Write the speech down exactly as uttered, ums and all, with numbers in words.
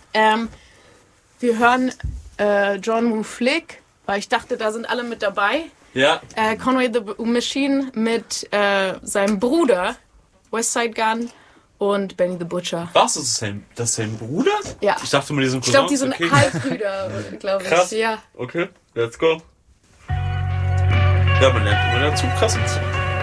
Ähm, wir hören äh, John Woo Flick, weil ich dachte, da sind alle mit dabei. Ja. Äh, Conway the Machine mit äh, seinem Bruder, Westside Gun und Benny the Butcher. Was? Das ist sein, das ist sein Bruder? Ja. Ich dachte mal, die sind Ich glaube, die Cousins. sind Okay. Halbbrüder, glaube ich. Krass. Ja. Okay, let's go. Ja, man lernt immer dazu. Krass.